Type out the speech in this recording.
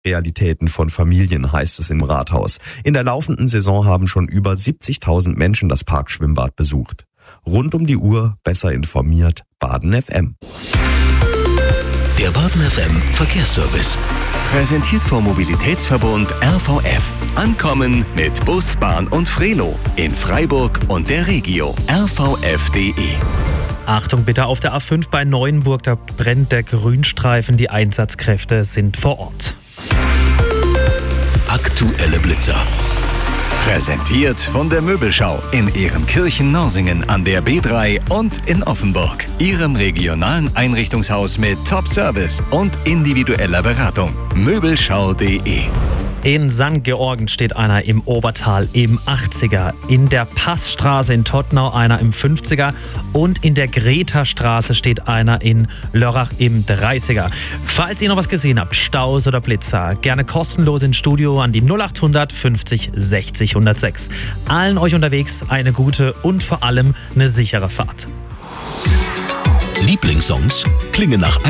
Realitäten von Familien, heißt es im Rathaus. In der laufenden Saison haben schon über 70.000 Menschen das Parkschwimmbad besucht. Rund um die Uhr besser informiert, Baden FM. Der Baden FM Verkehrsservice. Präsentiert vom Mobilitätsverbund RVF. Ankommen mit Bus, Bahn und Frelo in Freiburg und der Regio. rvf.de. Achtung bitte auf der A5 bei Neuenburg, da brennt der Grünstreifen. Die Einsatzkräfte sind vor Ort. Aktuelle Blitzer. Präsentiert von der Möbelschau in Ehrenkirchen-Norsingen an der B3 und in Offenburg. Ihrem regionalen Einrichtungshaus mit Top-Service und individueller Beratung. Möbelschau.de. In St. Georgen steht einer im Obertal im 80er, in der Passstraße in Todtnau einer im 50er und in der Greta-Straße steht einer in Lörrach im 30er. Falls ihr noch was gesehen habt, Staus oder Blitzer, gerne kostenlos ins Studio an die 0800 50 60 106. Allen euch unterwegs eine gute und vor allem eine sichere Fahrt. Lieblingssongs klingen nach